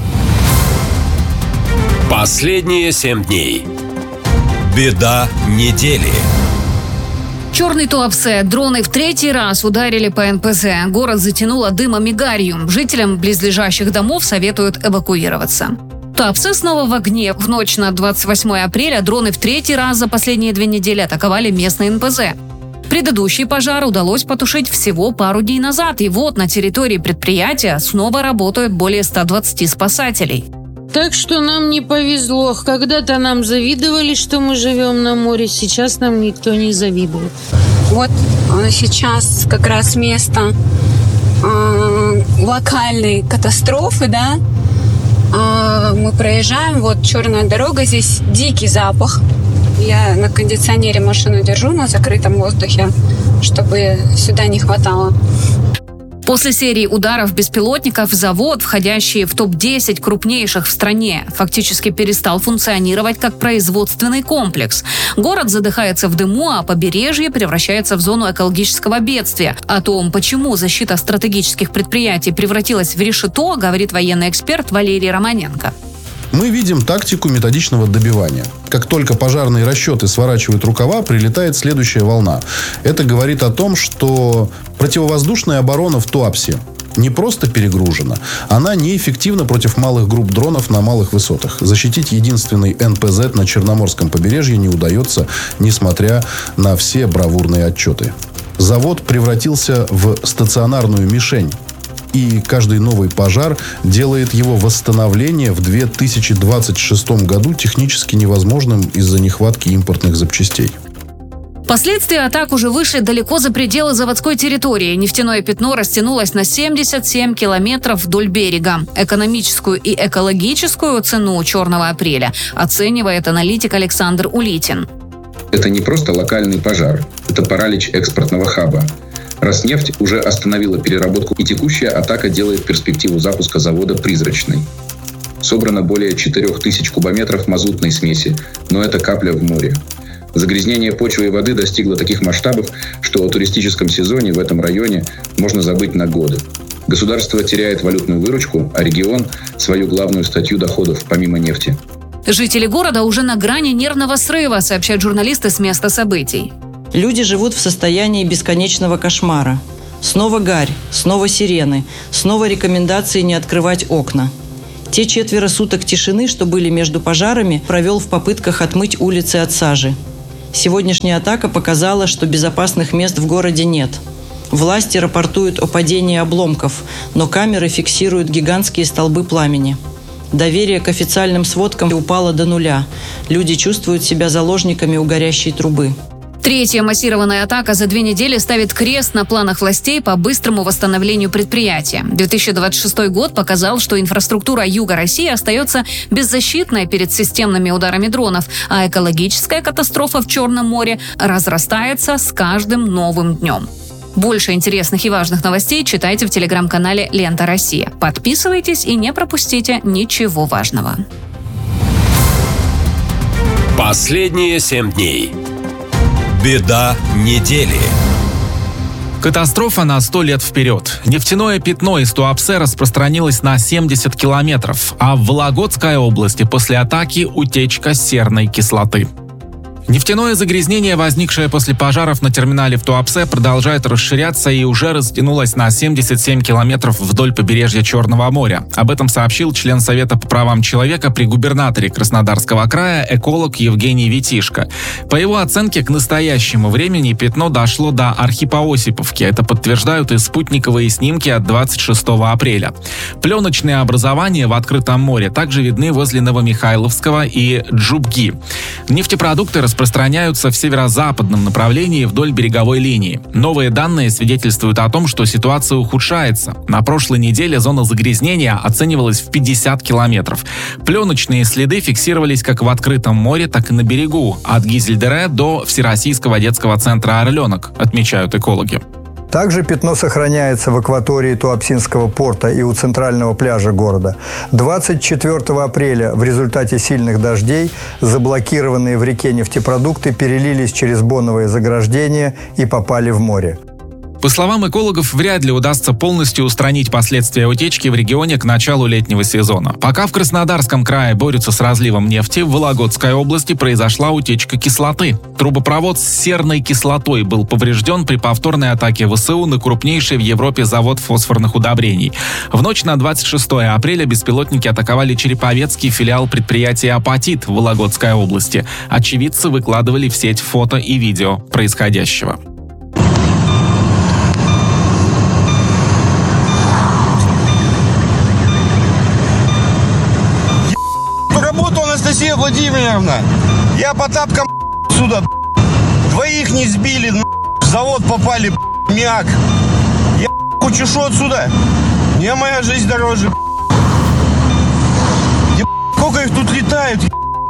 Последние 7 дней. Беда недели. Черный Туапсе. Дроны в 3-й раз ударили по НПЗ. Город затянуло дымом и гарью. Жителям близлежащих домов советуют эвакуироваться. Туапсе снова в огне. В ночь на 28 апреля дроны в 3-й раз за последние 2 недели атаковали местный НПЗ. Предыдущий пожар удалось потушить всего пару дней назад, и вот на территории предприятия снова работают более 120 спасателей. Так что нам не повезло. Когда-то нам завидовали, что мы живем на море, сейчас нам никто не завидует. Вот сейчас как раз место локальной катастрофы, да. Мы проезжаем, вот черная дорога, здесь дикий запах. Я на кондиционере машину держу на закрытом воздухе, чтобы сюда не хватало. После серии ударов беспилотников завод, входящий в топ-10 крупнейших в стране, фактически перестал функционировать как производственный комплекс. Город задыхается в дыму, а побережье превращается в зону экологического бедствия. О том, почему защита стратегических предприятий превратилась в решето, говорит военный эксперт Валерий Романенко. Мы видим тактику методичного добивания. Как только пожарные расчеты сворачивают рукава, прилетает следующая волна. Это говорит о том, что противовоздушная оборона в Туапсе не просто перегружена, она неэффективна против малых групп дронов на малых высотах. Защитить единственный НПЗ на Черноморском побережье не удается, несмотря на все бравурные отчеты. Завод превратился в стационарную мишень. И каждый новый пожар делает его восстановление в 2026 году технически невозможным из-за нехватки импортных запчастей. Последствия атак уже вышли далеко за пределы заводской территории. Нефтяное пятно растянулось на 77 километров вдоль берега. Экономическую и экологическую цену «Черного апреля» оценивает аналитик Александр Улитин. Это не просто локальный пожар, это паралич экспортного хаба. Роснефть уже остановила переработку, и текущая атака делает перспективу запуска завода призрачной. Собрано более 4000 кубометров мазутной смеси, но это капля в море. Загрязнение почвы и воды достигло таких масштабов, что о туристическом сезоне в этом районе можно забыть на годы. Государство теряет валютную выручку, а регион – свою главную статью доходов, помимо нефти. Жители города уже на грани нервного срыва, сообщают журналисты с места событий. Люди живут в состоянии бесконечного кошмара. Снова гарь, снова сирены, снова рекомендации не открывать окна. Те 4 суток тишины, что были между пожарами, провел в попытках отмыть улицы от сажи. Сегодняшняя атака показала, что безопасных мест в городе нет. Власти рапортуют о падении обломков, но камеры фиксируют гигантские столбы пламени. Доверие к официальным сводкам упало до нуля. Люди чувствуют себя заложниками у горящей трубы. Третья массированная атака за 2 недели ставит крест на планах властей по быстрому восстановлению предприятия. 2026 год показал, что инфраструктура юга России остается беззащитной перед системными ударами дронов, а экологическая катастрофа в Черном море разрастается с каждым новым днем. Больше интересных и важных новостей читайте в телеграм-канале «Лента Россия». Подписывайтесь и не пропустите ничего важного. Последние 7 дней. Беда недели. Катастрофа на 100 лет вперед. Нефтяное пятно из Туапсе распространилось на 70 километров, а в Вологодской области после атаки утечка серной кислоты. Нефтяное загрязнение, возникшее после пожаров на терминале в Туапсе, продолжает расширяться и уже растянулось на 77 километров вдоль побережья Черного моря. Об этом сообщил член Совета по правам человека при губернаторе Краснодарского края эколог Евгений Витишко. По его оценке, к настоящему времени пятно дошло до Архипоосиповки. Это подтверждают и спутниковые снимки от 26 апреля. Пленочные образования в открытом море также видны возле Новомихайловского и Джубги. Нефтепродукты распространяются в северо-западном направлении вдоль береговой линии. Новые данные свидетельствуют о том, что ситуация ухудшается. На прошлой неделе зона загрязнения оценивалась в 50 километров. Пленочные следы фиксировались как в открытом море, так и на берегу, от Гизельдере до Всероссийского детского центра «Орленок», отмечают экологи. Также пятно сохраняется в акватории Туапсинского порта и у центрального пляжа города. 24 апреля в результате сильных дождей заблокированные в реке нефтепродукты перелились через боновое заграждение и попали в море. По словам экологов, вряд ли удастся полностью устранить последствия утечки в регионе к началу летнего сезона. Пока в Краснодарском крае борются с разливом нефти, в Вологодской области произошла утечка кислоты. Трубопровод с серной кислотой был поврежден при повторной атаке ВСУ на крупнейший в Европе завод фосфорных удобрений. В ночь на 26 апреля беспилотники атаковали Череповецкий филиал предприятия «Апатит» в Вологодской области. Очевидцы выкладывали в сеть фото и видео происходящего. Анастасия Владимировна, я по тапкам сюда, 2 не сбили, в завод попали, мяк. Я чешу отсюда, мне моя жизнь дороже. Сколько их тут летают.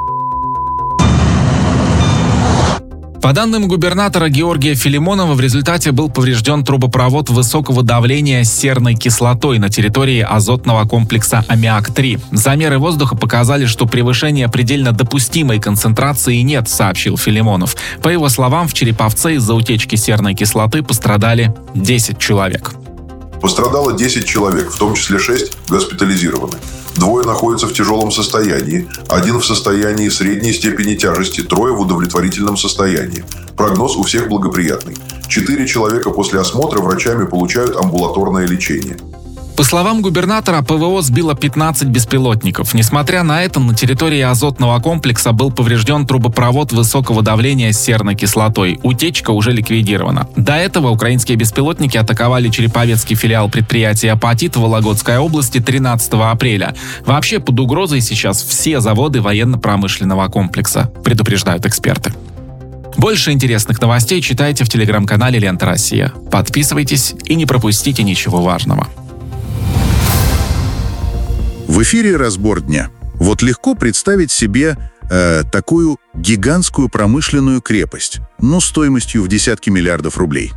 По данным губернатора Георгия Филимонова, в результате был поврежден трубопровод высокого давления с серной кислотой на территории азотного комплекса «Аммиак-3». Замеры воздуха показали, что превышения предельно допустимой концентрации нет, сообщил Филимонов. По его словам, в Череповце из-за утечки серной кислоты пострадали 10 человек. Пострадало 10 человек, в том числе 6 госпитализированы. 2 находятся в тяжелом состоянии, 1 в состоянии средней степени тяжести, 3 в удовлетворительном состоянии. Прогноз у всех благоприятный. 4 человека после осмотра врачами получают амбулаторное лечение. По словам губернатора, ПВО сбило 15 беспилотников. Несмотря на это, на территории азотного комплекса был поврежден трубопровод высокого давления с серной кислотой. Утечка уже ликвидирована. До этого украинские беспилотники атаковали Череповецкий филиал предприятия «Апатит» в Вологодской области 13 апреля. Вообще под угрозой сейчас все заводы военно-промышленного комплекса, предупреждают эксперты. Больше интересных новостей читайте в телеграм-канале «Лента Россия». Подписывайтесь и не пропустите ничего важного. В эфире «Разбор дня». Вот легко представить себе такую гигантскую промышленную крепость, но стоимостью в десятки миллиардов рублей.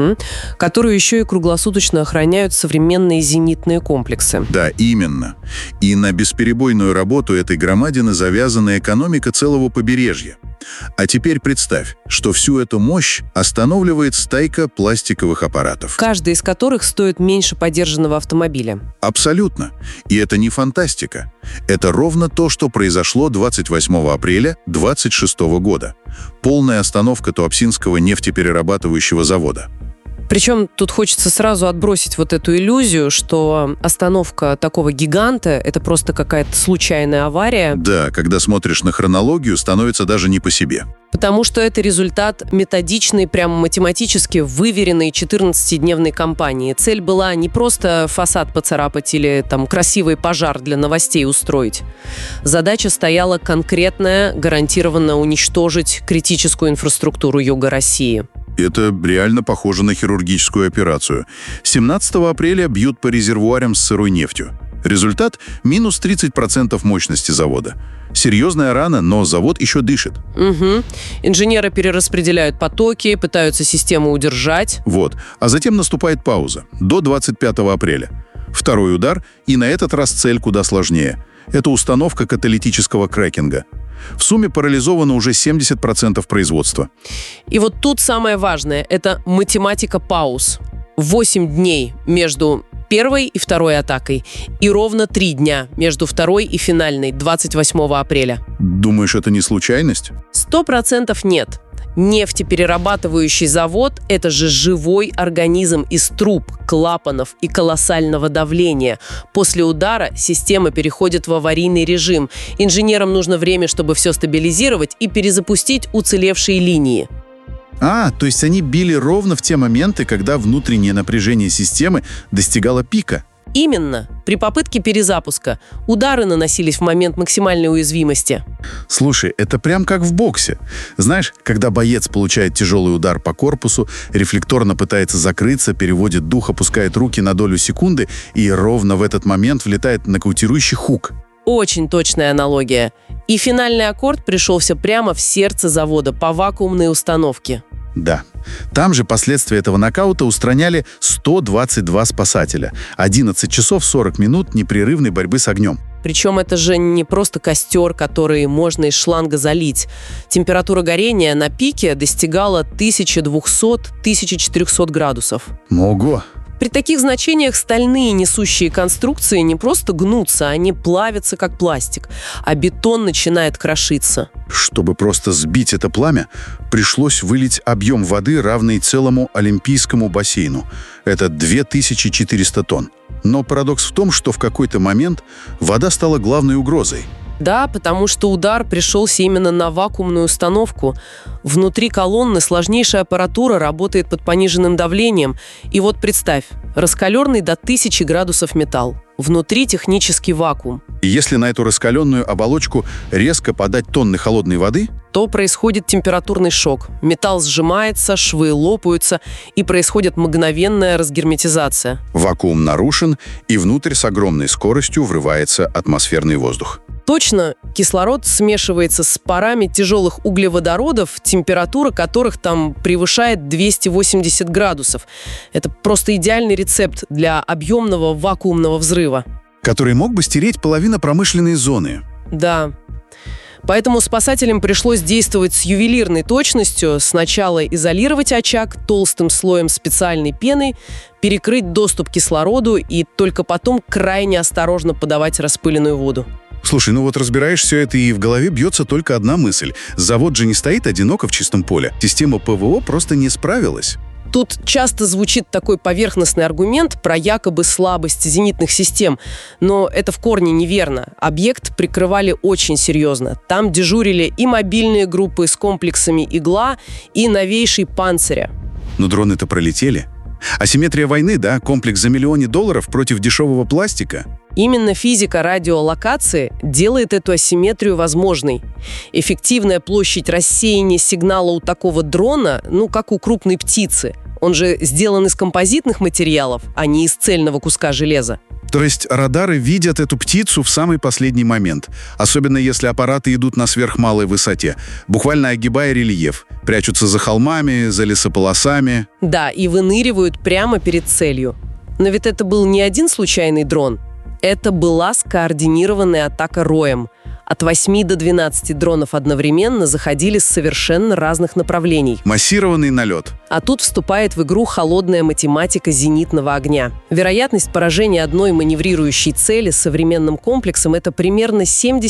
Которую еще и круглосуточно охраняют современные зенитные комплексы. Да, именно. И на бесперебойную работу этой громадины завязана экономика целого побережья. А теперь представь, что всю эту мощь останавливает стайка пластиковых аппаратов. Каждый из которых стоит меньше подержанного автомобиля. Абсолютно. И это не фантастика. Это ровно то, что произошло 28 апреля 26 года. Полная остановка Туапсинского нефтеперерабатывающего завода. Причем тут хочется сразу отбросить вот эту иллюзию, что остановка такого гиганта – это просто какая-то случайная авария. Да, когда смотришь на хронологию, становится даже не по себе. Потому что это результат методичной, прямо математически выверенной 14-дневной кампании. Цель была не просто фасад поцарапать или там красивый пожар для новостей устроить. Задача стояла конкретная, гарантированно уничтожить критическую инфраструктуру Юга России. Это реально похоже на хирургическую операцию. 17 апреля бьют по резервуарам с сырой нефтью. Результат – минус 30% мощности завода. Серьезная рана, но завод еще дышит. Инженеры перераспределяют потоки, пытаются систему удержать. Вот. А затем наступает пауза. До 25 апреля. Второй удар, и на этот раз цель куда сложнее. Это установка каталитического крекинга. В сумме парализовано уже 70% производства. И вот тут самое важное – это математика пауз. 8 дней между первой и второй атакой. И ровно 3 дня между второй и финальной, 28 апреля. Думаешь, это не случайность? 100% нет. Нефтеперерабатывающий завод – это же живой организм из труб, клапанов и колоссального давления. После удара система переходит в аварийный режим. Инженерам нужно время, чтобы все стабилизировать и перезапустить уцелевшие линии. То есть они били ровно в те моменты, когда внутреннее напряжение системы достигало пика. Именно. При попытке перезапуска удары наносились в момент максимальной уязвимости. Слушай, это прям как в боксе. Знаешь, когда боец получает тяжелый удар по корпусу, рефлекторно пытается закрыться, переводит дух, опускает руки на долю секунды и ровно в этот момент влетает нокаутирующий хук. Очень точная аналогия. И финальный аккорд пришелся прямо в сердце завода по вакуумной установке. Да. Там же последствия этого нокаута устраняли 122 спасателя. 11 часов 40 минут непрерывной борьбы с огнем. Причем это же не просто костер, который можно из шланга залить. Температура горения на пике достигала 1200-1400 градусов. Ого! При таких значениях стальные несущие конструкции не просто гнутся, они плавятся как пластик, а бетон начинает крошиться. Чтобы просто сбить это пламя, пришлось вылить объем воды, равный целому Олимпийскому бассейну. Это 2400 тонн. Но парадокс в том, что в какой-то момент вода стала главной угрозой. Да, потому что удар пришелся именно на вакуумную установку. Внутри колонны сложнейшая аппаратура работает под пониженным давлением. И вот представь, раскаленный до 1000 градусов металл. Внутри технический вакуум. И если на эту раскаленную оболочку резко подать тонны холодной воды, то происходит температурный шок. Металл сжимается, швы лопаются, и происходит мгновенная разгерметизация. Вакуум нарушен, и внутрь с огромной скоростью врывается атмосферный воздух. Точно, кислород смешивается с парами тяжелых углеводородов, температура которых там превышает 280 градусов. Это просто идеальный рецепт для объемного вакуумного взрыва. Который мог бы стереть половину промышленной зоны. Да. Поэтому спасателям пришлось действовать с ювелирной точностью. Сначала изолировать очаг толстым слоем специальной пены, перекрыть доступ к кислороду и только потом крайне осторожно подавать распыленную воду. Слушай, ну вот разбираешь все это, и в голове бьется только одна мысль. Завод же не стоит одиноко в чистом поле. Система ПВО просто не справилась. Тут часто звучит такой поверхностный аргумент про якобы слабость зенитных систем, но это в корне неверно. Объект прикрывали очень серьезно. Там дежурили и мобильные группы с комплексами «Игла», и новейший «Панциря». Но дроны-то пролетели. Асимметрия войны, да? Комплекс за $1 000 000 против дешевого пластика? Именно физика радиолокации делает эту асимметрию возможной. Эффективная площадь рассеяния сигнала у такого дрона, как у крупной птицы. Он же сделан из композитных материалов, а не из цельного куска железа. То есть радары видят эту птицу в самый последний момент, особенно если аппараты идут на сверхмалой высоте, буквально огибая рельеф, прячутся за холмами, за лесополосами. Да, и выныривают прямо перед целью. Но ведь это был не один случайный дрон. Это была скоординированная атака роем. От 8 до 12 дронов одновременно заходили с совершенно разных направлений. Массированный налет. А тут вступает в игру холодная математика зенитного огня. Вероятность поражения одной маневрирующей цели с современным комплексом – это примерно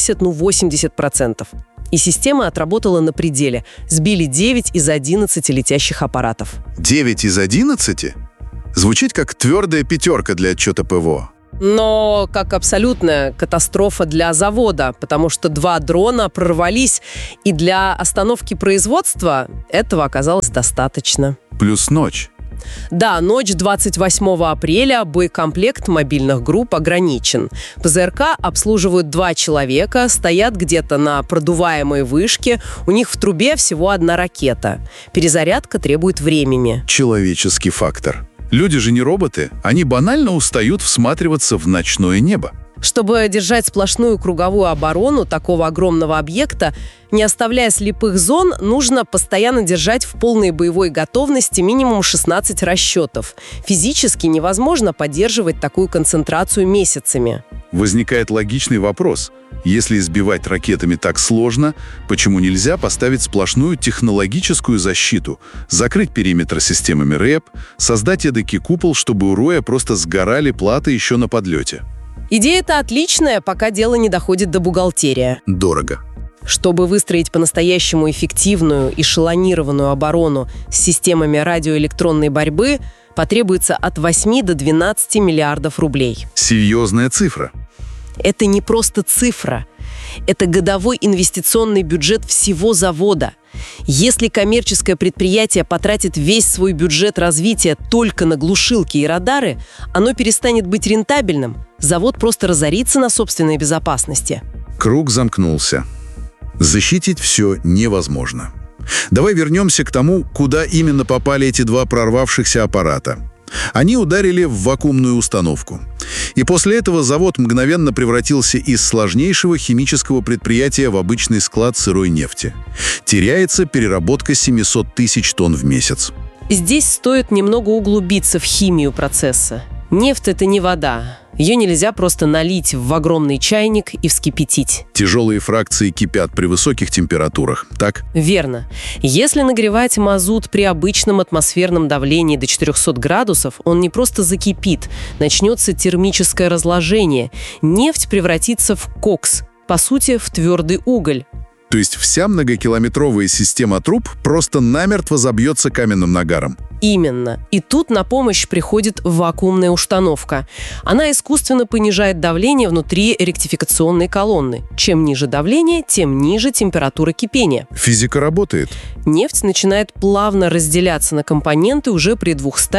70-80%. И система отработала на пределе. Сбили 9 из 11 летящих аппаратов. 9 из 11? Звучит как твердая пятерка для отчета ПВО. Но как абсолютная катастрофа для завода, потому что 2 дрона прорвались, и для остановки производства этого оказалось достаточно. Плюс ночь. Да, ночь 28 апреля, боекомплект мобильных групп ограничен. ПЗРК обслуживают 2 человека, стоят где-то на продуваемой вышке, у них в трубе всего 1 ракета. Перезарядка требует времени. Человеческий фактор. Люди же не роботы, они банально устают всматриваться в ночное небо. Чтобы держать сплошную круговую оборону такого огромного объекта, не оставляя слепых зон, нужно постоянно держать в полной боевой готовности минимум 16 расчетов. Физически невозможно поддерживать такую концентрацию месяцами. Возникает логичный вопрос. Если избивать ракетами так сложно, почему нельзя поставить сплошную технологическую защиту, закрыть периметр системами РЭП, создать эдакий купол, чтобы у роя просто сгорали платы еще на подлете? Идея-то отличная, пока дело не доходит до бухгалтерии. Дорого. Чтобы выстроить по-настоящему эффективную эшелонированную оборону с системами радиоэлектронной борьбы, потребуется от 8 до 12 миллиардов рублей. Серьезная цифра. Это не просто цифра. Это годовой инвестиционный бюджет всего завода. Если коммерческое предприятие потратит весь свой бюджет развития только на глушилки и радары, оно перестанет быть рентабельным. Завод просто разорится на собственной безопасности. Круг замкнулся. Защитить все невозможно. Давай вернемся к тому, куда именно попали эти 2 прорвавшихся аппарата. Они ударили в вакуумную установку. И после этого завод мгновенно превратился из сложнейшего химического предприятия в обычный склад сырой нефти. Теряется переработка 700 тысяч тонн в месяц. Здесь стоит немного углубиться в химию процесса. Нефть – это не вода. Ее нельзя просто налить в огромный чайник и вскипятить. Тяжелые фракции кипят при высоких температурах, так? Верно. Если нагревать мазут при обычном атмосферном давлении до 400 градусов, он не просто закипит, начнется термическое разложение. Нефть превратится в кокс, по сути, в твердый уголь. То есть вся многокилометровая система труб просто намертво забьется каменным нагаром. Именно. И тут на помощь приходит вакуумная установка. Она искусственно понижает давление внутри ректификационной колонны. Чем ниже давление, тем ниже температура кипения. Физика работает. Нефть начинает плавно разделяться на компоненты уже при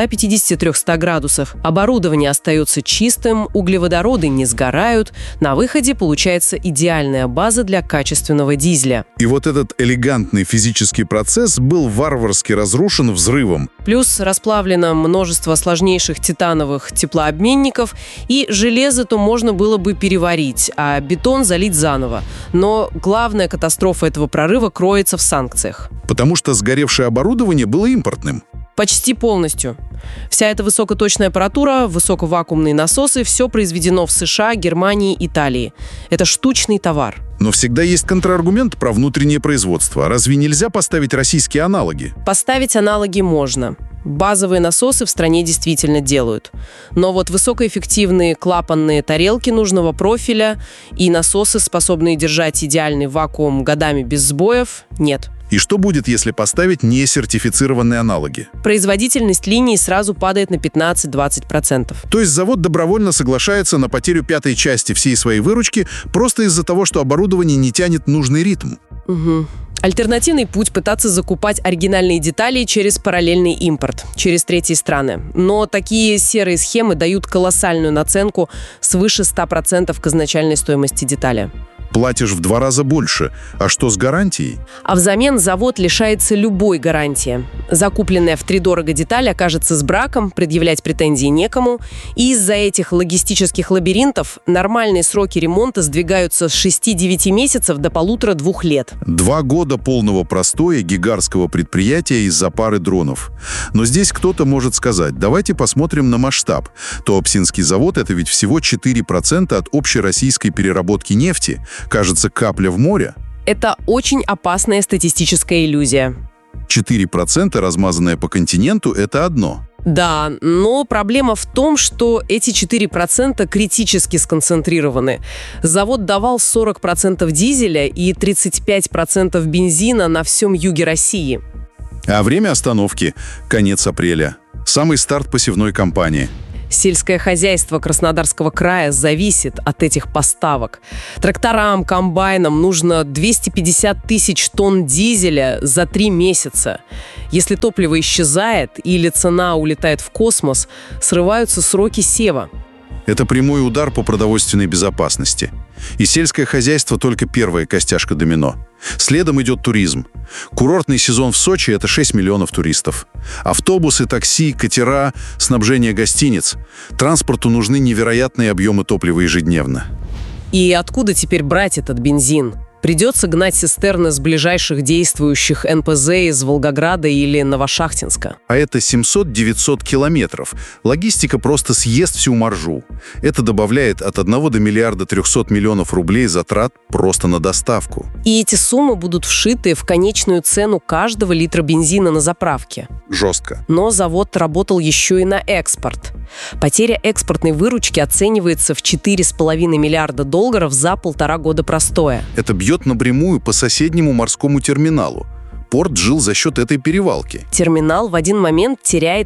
250-300 градусах. Оборудование остается чистым, углеводороды не сгорают. На выходе получается идеальная база для качественного дизеля. И вот этот элегантный физический процесс был варварски разрушен взрывом. Плюс расплавлено множество сложнейших титановых теплообменников, и железо-то можно было бы переварить, а бетон залить заново. Но главная катастрофа этого прорыва кроется в санкциях. Потому что сгоревшее оборудование было импортным. Почти полностью. Вся эта высокоточная аппаратура, высоковакуумные насосы – все произведено в США, Германии, Италии. Это штучный товар. Но всегда есть контраргумент про внутреннее производство. Разве нельзя поставить российские аналоги? Поставить аналоги можно. Базовые насосы в стране действительно делают. Но вот высокоэффективные клапанные тарелки нужного профиля и насосы, способные держать идеальный вакуум годами без сбоев, нет. И что будет, если поставить несертифицированные аналоги? Производительность линии сразу падает на 15-20%. То есть завод добровольно соглашается на потерю пятой части всей своей выручки просто из-за того, что оборудование не тянет нужный ритм. Угу. Альтернативный путь – пытаться закупать оригинальные детали через параллельный импорт, через третьи страны. Но такие серые схемы дают колоссальную наценку свыше 100% к изначальной стоимости детали. Платишь в 2 раза больше. А что с гарантией? А взамен завод лишается любой гарантии. Закупленная втридорого деталь окажется с браком, предъявлять претензии некому. И из-за этих логистических лабиринтов нормальные сроки ремонта сдвигаются с 6-9 месяцев до 1,5-2 лет. 2 года полного простоя гигарского предприятия из-за пары дронов. Но здесь кто-то может сказать, давайте посмотрим на масштаб. Туапсинский завод – это ведь всего 4% от общероссийской переработки нефти. Кажется, капля в море. Это очень опасная статистическая иллюзия. 4%, размазанное по континенту, это одно. Да, но проблема в том, что эти 4% критически сконцентрированы. Завод давал 40% дизеля и 35% бензина на всем юге России. А время остановки – конец апреля. Самый старт посевной кампании. Сельское хозяйство Краснодарского края зависит от этих поставок. Тракторам, комбайнам нужно 250 тысяч тонн дизеля за 3 месяца. Если топливо исчезает или цена улетает в космос, срываются сроки сева. Это прямой удар по продовольственной безопасности. И сельское хозяйство только первая костяшка домино. Следом идет туризм. Курортный сезон в Сочи – это 6 миллионов туристов. Автобусы, такси, катера, снабжение гостиниц. Транспорту нужны невероятные объемы топлива ежедневно. И откуда теперь брать этот бензин? Придется гнать цистерны с ближайших действующих НПЗ из Волгограда или Новошахтинска. А это 700-900 километров. Логистика просто съест всю маржу. Это добавляет от 1 до миллиарда 300 миллионов рублей затрат просто на доставку. И эти суммы будут вшиты в конечную цену каждого литра бензина на заправке. Жестко. Но завод работал еще и на экспорт. Потеря экспортной выручки оценивается в $4,5 миллиарда за 1,5 года простоя. Это бьет напрямую по соседнему морскому терминалу. Порт жил за счет этой перевалки. Терминал в один момент теряет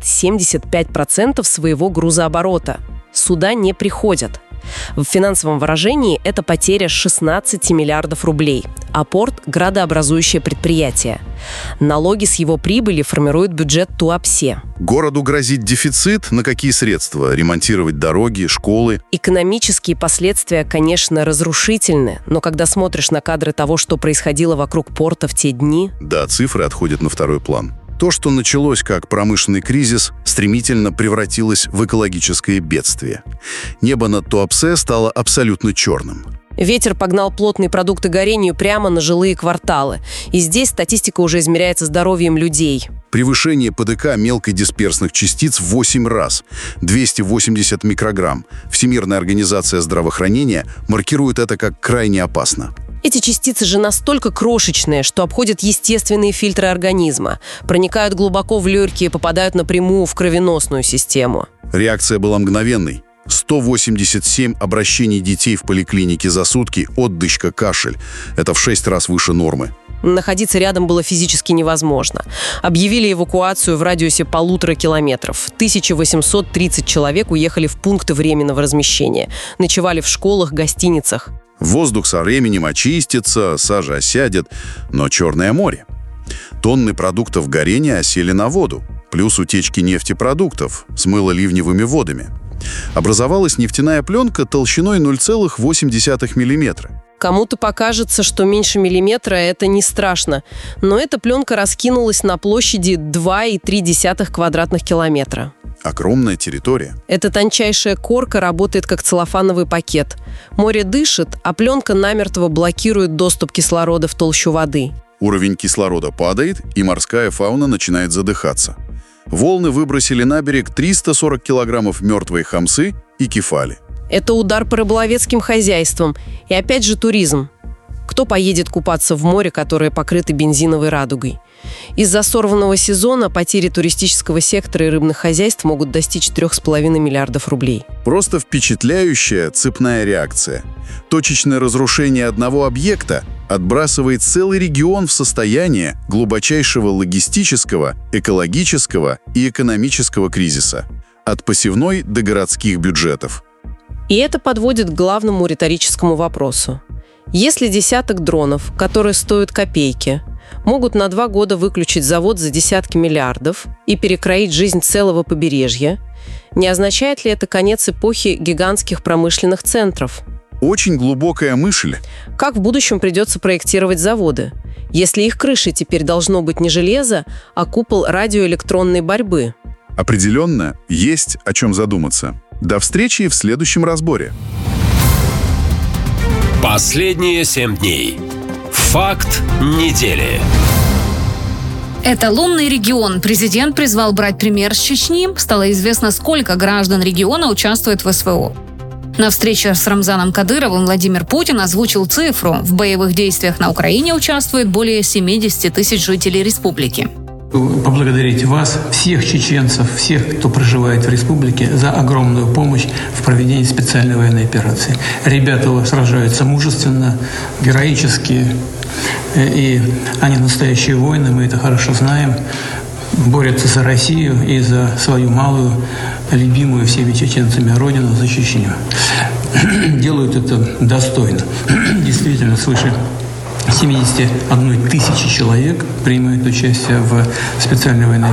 75% своего грузооборота. Суда не приходят. В финансовом выражении это потеря 16 миллиардов рублей, а порт – градообразующее предприятие. Налоги с его прибыли формируют бюджет Туапсе. Городу грозит дефицит. На какие средства? Ремонтировать дороги, школы? Экономические последствия, конечно, разрушительны, но когда смотришь на кадры того, что происходило вокруг порта в те дни… Да, цифры отходят на второй план. То, что началось как промышленный кризис, стремительно превратилось в экологическое бедствие. Небо над Туапсе стало абсолютно черным. Ветер погнал плотные продукты горению прямо на жилые кварталы. И здесь статистика уже измеряется здоровьем людей. Превышение ПДК мелкодисперсных частиц в 8 раз. 280 микрограмм. Всемирная организация здравоохранения маркирует это как крайне опасно. Эти частицы же настолько крошечные, что обходят естественные фильтры организма, проникают глубоко в легкие и попадают напрямую в кровеносную систему. Реакция была мгновенной. 187 обращений детей в поликлинике за сутки, отдышка, кашель. Это в 6 раз выше нормы. Находиться рядом было физически невозможно. Объявили эвакуацию в радиусе 1,5 километров. 1830 человек уехали в пункты временного размещения. Ночевали в школах, гостиницах. Воздух со временем очистится, сажа осядет, но Черное море. Тонны продуктов горения осели на воду, плюс утечки нефтепродуктов смыло ливневыми водами. Образовалась нефтяная пленка толщиной 0,8 миллиметра. Кому-то покажется, что меньше миллиметра – это не страшно, но эта пленка раскинулась на площади 2,3 квадратных километра. Огромная территория. Эта тончайшая корка работает как целлофановый пакет. Море дышит, а пленка намертво блокирует доступ кислорода в толщу воды. Уровень кислорода падает, и морская фауна начинает задыхаться. Волны выбросили на берег 340 килограммов мертвой хамсы и кефали. Это удар по рыболовецким хозяйствам. И опять же туризм. Кто поедет купаться в море, которое покрыто бензиновой радугой? Из-за сорванного сезона потери туристического сектора и рыбных хозяйств могут достичь 3,5 миллиардов рублей. Просто впечатляющая цепная реакция. Точечное разрушение одного объекта отбрасывает целый регион в состояние глубочайшего логистического, экологического и экономического кризиса. От посевной до городских бюджетов. И это подводит к главному риторическому вопросу. Если десяток дронов, которые стоят копейки, могут на 2 года выключить завод за десятки миллиардов и перекроить жизнь целого побережья, не означает ли это конец эпохи гигантских промышленных центров? Очень глубокая мысль. Как в будущем придется проектировать заводы, если их крышей теперь должно быть не железо, а купол радиоэлектронной борьбы? Определенно, есть о чем задуматься. До встречи в следующем разборе. Последние 7 дней. Факт недели. Эталонный регион. Президент призвал брать пример с Чечни. Стало известно, сколько граждан региона участвует в СВО. На встрече с Рамзаном Кадыровым Владимир Путин озвучил цифру. В боевых действиях на Украине участвует более 70 тысяч жителей республики. Поблагодарить вас, всех чеченцев, всех, кто проживает в республике, за огромную помощь в проведении специальной военной операции. Ребята у вас сражаются мужественно, героически, и они настоящие воины, мы это хорошо знаем. Борются за Россию и за свою малую, любимую всеми чеченцами родину, за Чечню. Делают это достойно. Действительно, свыше 71 тысячи человек принимают участие в специальной военной